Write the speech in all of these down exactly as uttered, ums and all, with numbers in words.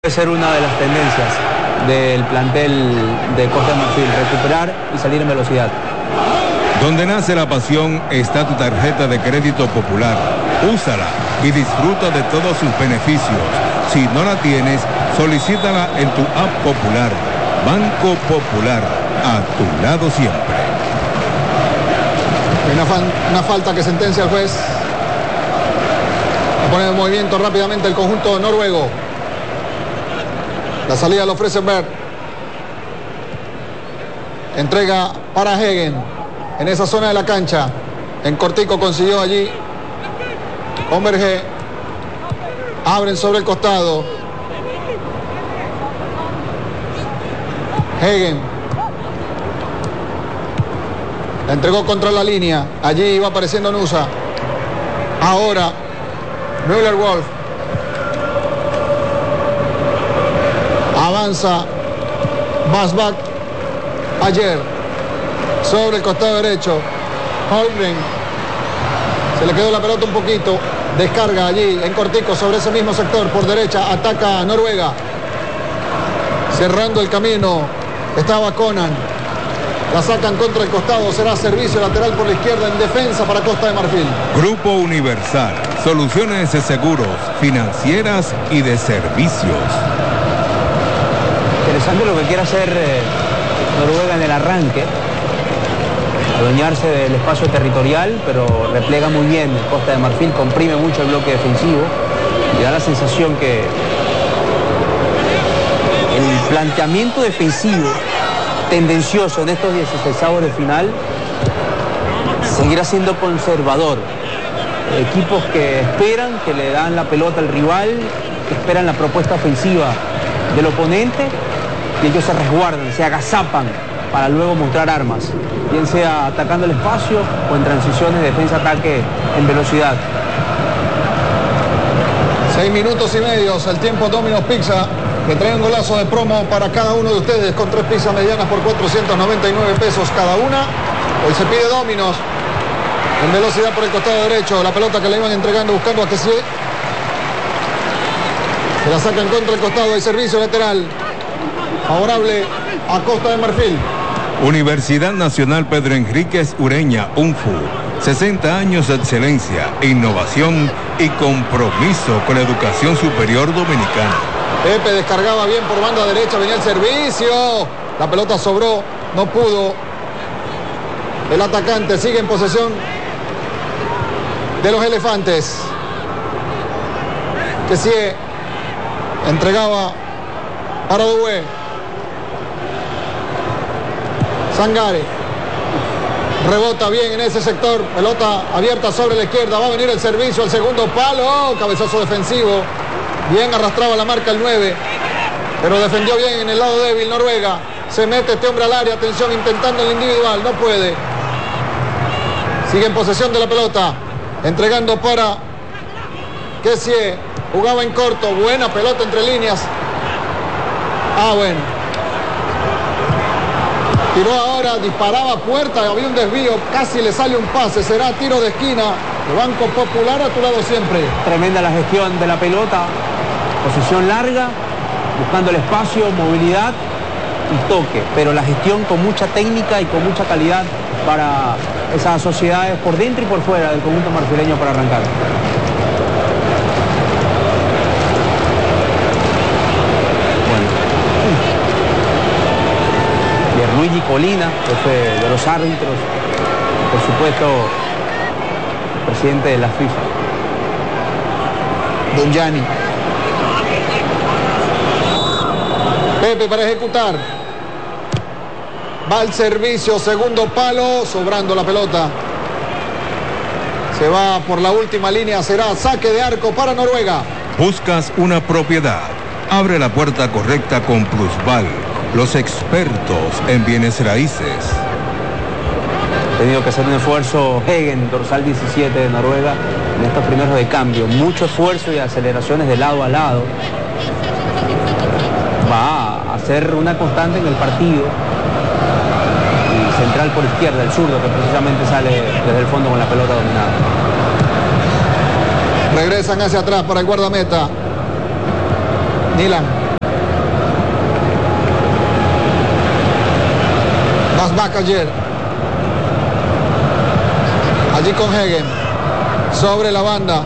Puede ser una de las tendencias del plantel de Costa de Marfil, recuperar y salir en velocidad. Donde nace la pasión está tu tarjeta de crédito popular. Úsala y disfruta de todos sus beneficios. Si no la tienes, solicítala en tu app popular. Banco Popular, a tu lado siempre. Una, fan, una falta que sentencia el juez. Pone en movimiento rápidamente el conjunto noruego. La salida lo ofrece Berg. Entrega para Hegen. En esa zona de la cancha. En cortico consiguió allí. Converge. Abren sobre el costado. Hegen. La entregó contra la línea. Allí iba apareciendo Nusa. Ahora Müller-Wolf. Avanza Masbach. Ayer sobre el costado derecho. Holmgren. Se le quedó la pelota un poquito. Descarga allí en cortico sobre ese mismo sector. Por derecha ataca Noruega. Cerrando el camino estaba Conan. La sacan contra el costado. Será servicio lateral por la izquierda en defensa para Costa de Marfil. Grupo Universal. Soluciones de seguros, financieras y de servicios. Interesante lo que quiere hacer eh, Noruega en el arranque. Adueñarse del espacio territorial, pero replega muy bien Costa de Marfil, comprime mucho el bloque defensivo y da la sensación que el planteamiento defensivo tendencioso en estos dieciseisavos de final seguirá siendo conservador. Equipos que esperan, que le dan la pelota al rival, que esperan la propuesta ofensiva del oponente y ellos se resguardan, se agazapan para luego mostrar armas, bien sea atacando el espacio o en transiciones defensa-ataque en velocidad. Seis minutos y medios, el tiempo Domino's Pizza, que trae un golazo de promo para cada uno de ustedes con tres pizzas medianas por cuatrocientos noventa y nueve pesos cada una. Hoy se pide Domino's en velocidad por el costado derecho, la pelota que le iban entregando buscando a Kessie. Se la sacan contra el costado, hay servicio lateral favorable a Costa de Marfil. Universidad Nacional Pedro Enríquez Ureña, U N F U. sesenta años de excelencia, innovación y compromiso con la educación superior dominicana. Pepe descargaba bien por banda derecha, venía el servicio. La pelota sobró, no pudo. El atacante sigue en posesión de los elefantes. Kessie entregaba para Dué. Sangare rebota bien en ese sector, pelota abierta sobre la izquierda, va a venir el servicio, el segundo palo, cabezazo defensivo, bien arrastraba la marca el nueve, pero defendió bien en el lado débil Noruega. Se mete este hombre al área, atención, intentando el individual, no puede. Sigue en posesión de la pelota, entregando para Kessie, jugaba en corto, buena pelota entre líneas. Ah, bueno. Tiró ahora, disparaba a puerta, había un desvío, casi le sale un pase, será tiro de esquina. El Banco Popular a tu lado siempre. Tremenda la gestión de la pelota, posición larga, buscando el espacio, movilidad y toque, pero la gestión con mucha técnica y con mucha calidad para esas sociedades por dentro y por fuera del conjunto marfileño para arrancar. Luigi Colina, jefe de los árbitros, por supuesto, presidente de la FIFA. Don Gianni. Pepe para ejecutar. Va al servicio, segundo palo, sobrando la pelota. Se va por la última línea, será saque de arco para Noruega. ¿Buscas una propiedad? Abre la puerta correcta con Plusval. Los expertos en bienes raíces. Ha tenido que hacer un esfuerzo Hegen, dorsal diecisiete de Noruega, en estos primeros de cambio. Mucho esfuerzo y aceleraciones de lado a lado. Va a hacer una constante en el partido. Y central por izquierda, el zurdo, que precisamente sale desde el fondo con la pelota dominada. Regresan hacia atrás para el guardameta. Nilan. Bacayer. Allí con Hegen. Sobre la banda.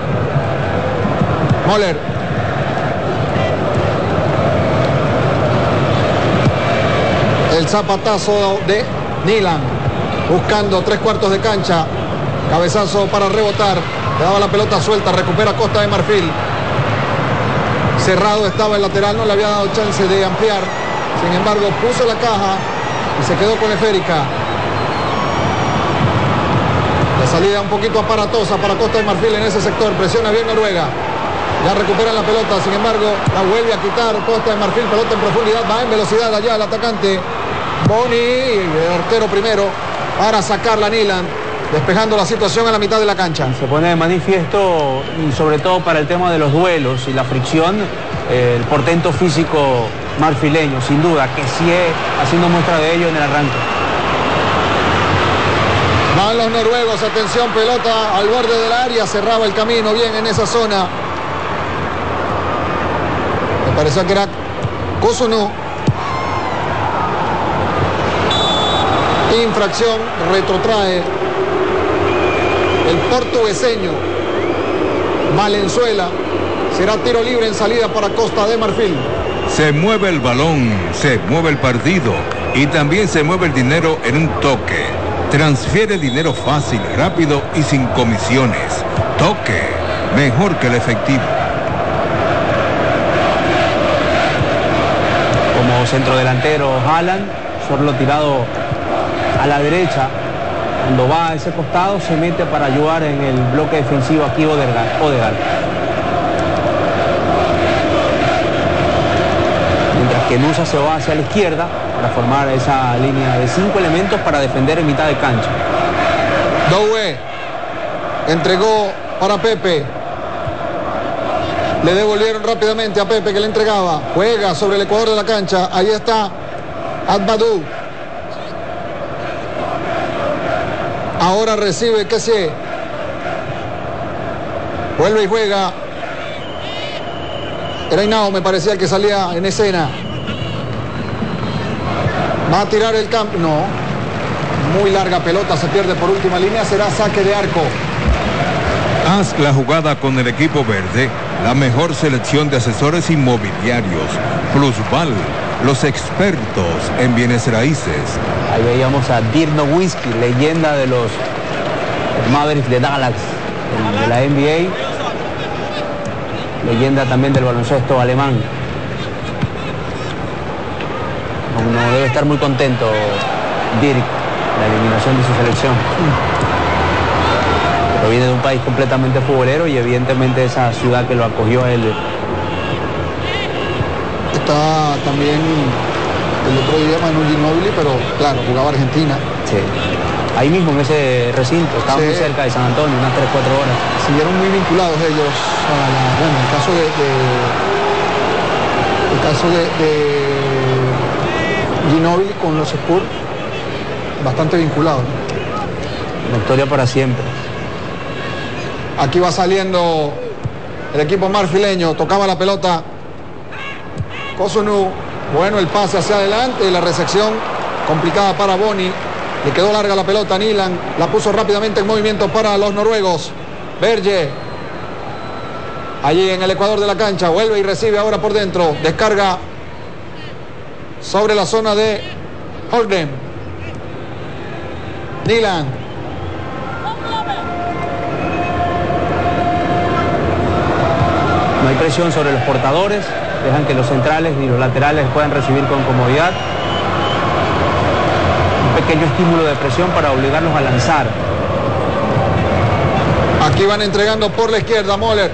Moller. El zapatazo de Nilan. Buscando tres cuartos de cancha. Cabezazo para rebotar. Le daba la pelota suelta. Recupera Costa de Marfil. Cerrado estaba el lateral. No le había dado chance de ampliar. Sin embargo, puso la caja y se quedó con esférica. La salida un poquito aparatosa para Costa de Marfil en ese sector. Presiona bien Noruega. Ya recuperan la pelota. Sin embargo, la vuelve a quitar Costa de Marfil. Pelota en profundidad. Va en velocidad allá el atacante Boni. El arquero primero para sacarla Nilan. Despejando la situación a la mitad de la cancha. Se pone de manifiesto, y sobre todo para el tema de los duelos y la fricción, eh, el portento físico marfileño, sin duda, que sigue haciendo muestra de ello en el arranque. Van los noruegos, atención, pelota al borde del área, cerraba el camino bien en esa zona. Me parecía que era Kusunu. Infracción, retrotrae el portugueseño Valenzuela. Será tiro libre en salida para Costa de Marfil. Se mueve el balón, se mueve el partido y también se mueve el dinero en un toque. Transfiere dinero fácil, rápido y sin comisiones. Toque, mejor que el efectivo. Como centrodelantero Haaland, solo tirado a la derecha. Cuando va a ese costado se mete para ayudar en el bloque defensivo aquí Odegaard. Odegaard. Mientras que Nusa se va hacia la izquierda para formar esa línea de cinco elementos para defender en mitad de cancha. Doué entregó para Pepe. Le devolvieron rápidamente a Pepe que le entregaba. Juega sobre el ecuador de la cancha. Ahí está Adbadou. Ahora recibe Kessie. Vuelve y juega. Era Hinao, me parecía el que salía en escena. Va a tirar el campo. No. Muy larga pelota, se pierde por última línea. Será saque de arco. Haz la jugada con el equipo verde. La mejor selección de asesores inmobiliarios. Plusval, los expertos en bienes raíces. Ahí veíamos a Dirk Nowitzki, leyenda de los Mavericks de Dallas, de la N B A. Leyenda también del baloncesto alemán. No debe estar muy contento Dirk, la eliminación de su selección. Pero viene de un país completamente futbolero y evidentemente esa ciudad que lo acogió a él. Está también el otro día Manu Ginóbili, pero claro, jugaba Argentina. Sí. Ahí mismo en ese recinto, estaba sí. muy cerca de San Antonio, unas tres, cuatro horas. Siguieron muy vinculados ellos a la, bueno, el caso de, de el caso de, de Ginóbili con los Spurs, bastante vinculado, ¿no? Una historia para siempre. Aquí va saliendo el equipo marfileño, tocaba la pelota Kusunu, bueno el pase hacia adelante y la recepción complicada para Boni. Le quedó larga la pelota a Nilan, la puso rápidamente en movimiento para los noruegos. Berge, allí en el ecuador de la cancha, vuelve y recibe ahora por dentro, descarga sobre la zona de Holden. Nilan. No hay presión sobre los portadores, dejan que los centrales y los laterales puedan recibir con comodidad. Un pequeño estímulo de presión para obligarlos a lanzar. Aquí van entregando por la izquierda Moller.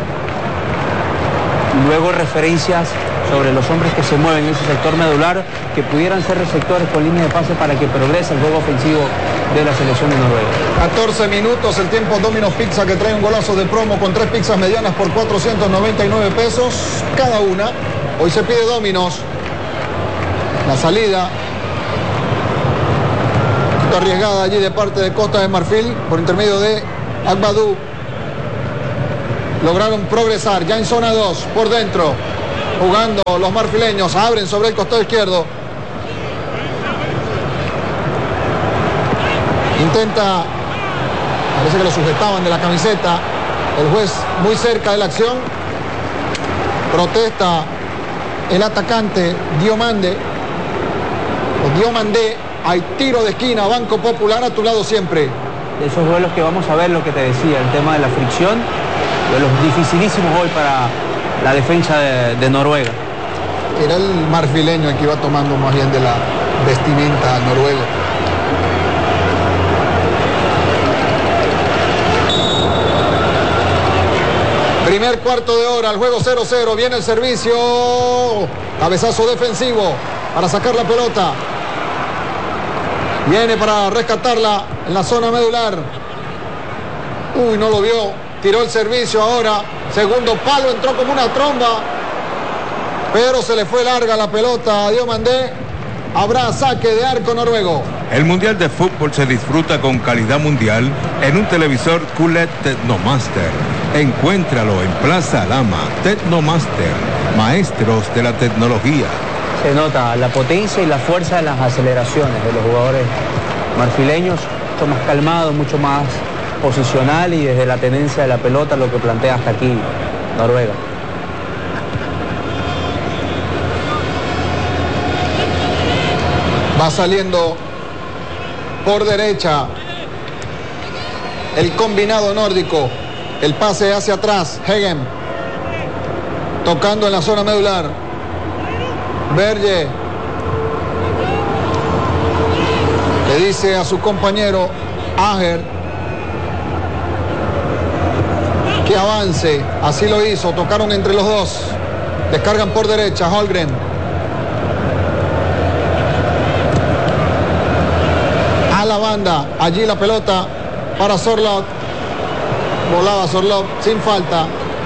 Luego referencias sobre los hombres que se mueven en ese sector medular, que pudieran ser receptores con línea de pase para que progrese el juego ofensivo de la selección de Noruega. catorce minutos, el tiempo Domino's Pizza, que trae un golazo de promo con tres pizzas medianas por cuatrocientos noventa y nueve pesos cada una. Hoy se pide Domino's. La salida un poquito arriesgada allí de parte de Costa de Marfil por intermedio de Adbadou. Lograron progresar ya en zona dos por dentro, jugando los marfileños, abren sobre el costado izquierdo. Intenta, parece que lo sujetaban de la camiseta. El juez muy cerca de la acción. Protesta el atacante Diomande. O Diomandé. Hay tiro de esquina, Banco Popular a tu lado siempre. De esos duelos que vamos a ver, lo que te decía, el tema de la fricción, duelos dificilísimos hoy para la defensa de, de Noruega. Era el marfileño el que iba tomando más bien de la vestimenta noruega. Primer cuarto de hora, el juego cero cero, viene el servicio, cabezazo defensivo para sacar la pelota. Viene para rescatarla en la zona medular. Uy, no lo vio. Tiró el servicio ahora. Segundo palo, entró como una tromba. Pero se le fue larga la pelota a Diomandé. Habrá saque de arco noruego. El Mundial de Fútbol se disfruta con calidad mundial en un televisor Q L E D Technomaster. Encuéntralo en Plaza Lama. Technomaster, maestros de la tecnología. Se nota la potencia y la fuerza de las aceleraciones de los jugadores marfileños, mucho más calmado, mucho más posicional y desde la tenencia de la pelota lo que plantea hasta aquí Noruega. Va saliendo por derecha el combinado nórdico. El pase hacia atrás, Hegen. Tocando en la zona medular. Berge. Le dice a su compañero Ager que avance. Así lo hizo. Tocaron entre los dos. Descargan por derecha, Holgren. A la banda. Allí la pelota para Sorloth. Volaba Sorloth sin falta.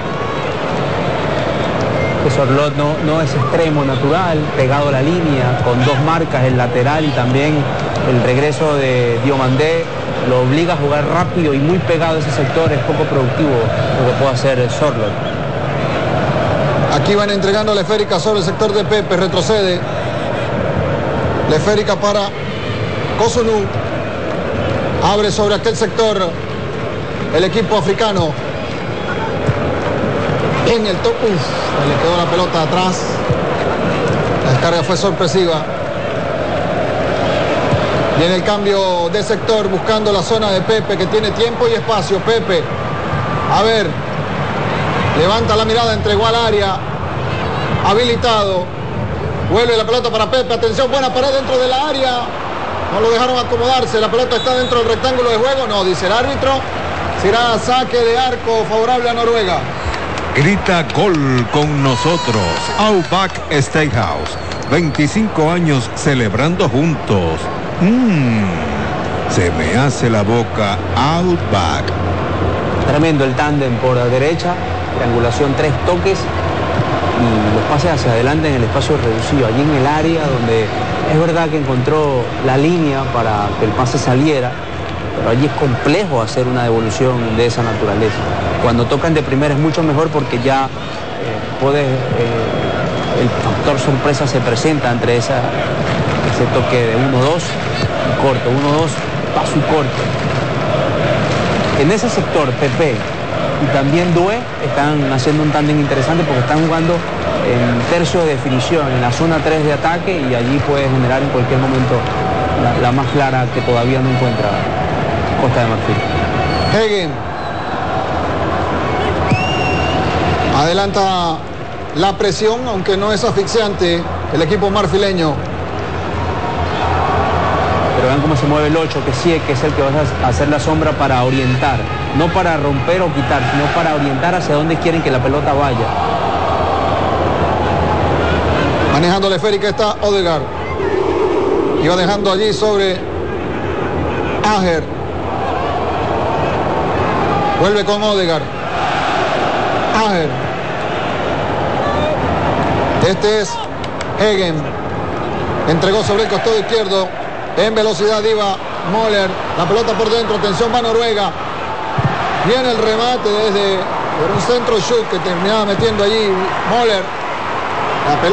Sorloth no, no es extremo natural, pegado a la línea, con dos marcas, el lateral y también el regreso de Diomandé lo obliga a jugar rápido y muy pegado a ese sector. Es poco productivo lo que puede hacer Sorloth. Aquí van entregando la esférica sobre el sector de Pepe, retrocede. La esférica para Kosunu. Abre sobre aquel sector el equipo africano. En el top, uff, le quedó la pelota atrás. La descarga fue sorpresiva. Viene el cambio de sector buscando la zona de Pepe, que tiene tiempo y espacio. Pepe, a ver, levanta la mirada, entregó al área, habilitado. Vuelve la pelota para Pepe, atención, buena pared dentro de la área. No lo dejaron acomodarse, la pelota está dentro del rectángulo de juego. No, dice el árbitro, será saque de arco favorable a Noruega. Grita gol con nosotros. Outback Steakhouse. veinticinco años celebrando juntos. Mmm. Se me hace la boca. Outback. Tremendo el tándem por la derecha. Triangulación, tres toques. Y los pases hacia adelante en el espacio reducido. Allí en el área donde es verdad que encontró la línea para que el pase saliera. Pero allí es complejo hacer una devolución de esa naturaleza. Cuando tocan de primera es mucho mejor porque ya eh, puede, eh, el factor sorpresa se presenta entre esa, ese toque de uno dos y corto, uno dos, paso y corto. En ese sector, Pepe y también Due están haciendo un tándem interesante porque están jugando en tercio de definición, en la zona tres de ataque, y allí puede generar en cualquier momento la, la más clara que todavía no encuentra Costa de Marfil. Hegen adelanta la presión, aunque no es asfixiante el equipo marfileño. Pero vean cómo se mueve el ocho, que sí, que es el que va a hacer la sombra para orientar, no para romper o quitar, sino para orientar hacia dónde quieren que la pelota vaya. Manejando la esférica está Odegaard. Iba dejando allí sobre Ager. Vuelve con Odegaard. Ager. Este es Hegen. Entregó sobre el costado izquierdo. En velocidad iba Moller. La pelota por dentro. Atención, va Noruega. Viene el remate desde por un centro shoot que terminaba metiendo allí Moller. La pelota.